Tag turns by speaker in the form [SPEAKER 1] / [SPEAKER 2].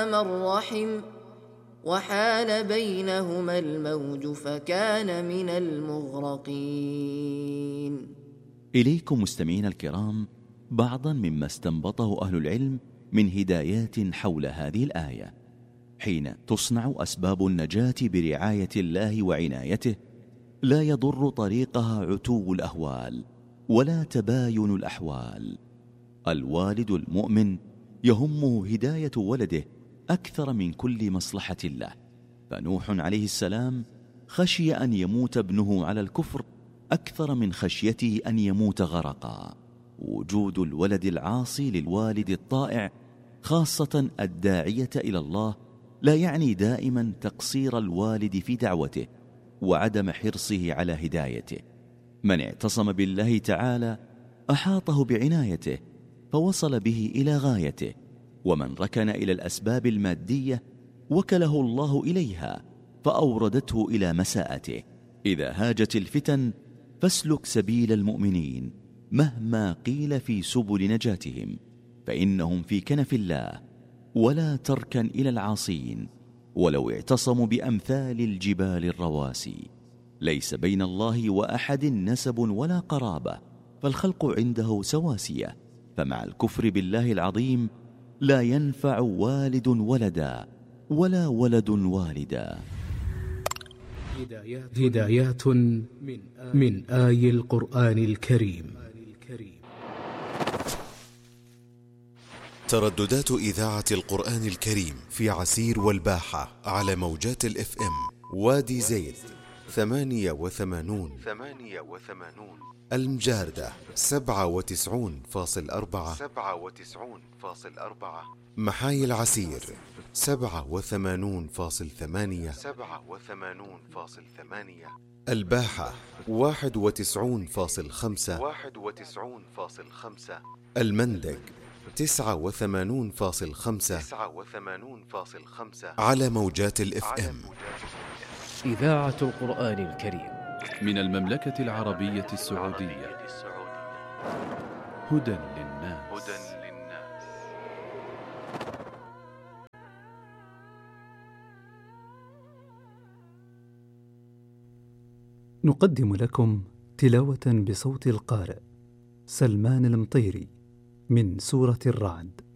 [SPEAKER 1] الرحم وحال بينهما الموج فكان من المغرقين.
[SPEAKER 2] إليكم مستمعين الكرام بعضا مما استنبطه أهل العلم من هدايات حول هذه الآية. حين تصنع أسباب النجاة برعاية الله وعنايته لا يضر طريقها عتو الأهوال ولا تباين الأحوال. الوالد المؤمن يهمه هداية ولده أكثر من كل مصلحة له، فنوح عليه السلام خشي أن يموت ابنه على الكفر أكثر من خشيته أن يموت غرقا. وجود الولد العاصي للوالد الطائع خاصة الداعية إلى الله لا يعني دائما تقصير الوالد في دعوته وعدم حرصه على هدايته. من اعتصم بالله تعالى أحاطه بعنايته فوصل به إلى غايته، ومن ركن إلى الأسباب المادية وكله الله إليها فأوردته إلى مساءته. إذا هاجت الفتن فاسلك سبيل المؤمنين مهما قيل في سبل نجاتهم، فإنهم في كنف الله، ولا تركن إلى العاصين ولو اعتصموا بأمثال الجبال الرواسي. ليس بين الله وأحد نسب ولا قرابة، فالخلق عنده سواسية، فمع الكفر بالله العظيم لا ينفع والد ولدا ولا ولد والدا.
[SPEAKER 3] هدايات من آي القرآن الكريم.
[SPEAKER 4] ترددات إذاعة القرآن الكريم في عسير والباحة على موجات الFM وادي زيد 88 المجاردة 97.4 محاي العسير 87.8 الباحة 91.5 المندق 89.5 على موجات الFM.
[SPEAKER 5] إذاعة القرآن الكريم
[SPEAKER 6] من المملكة العربية السعودية. هدى للناس.
[SPEAKER 7] نقدم لكم تلاوة بصوت القارئ سلمان المطيري من سورة الرعد.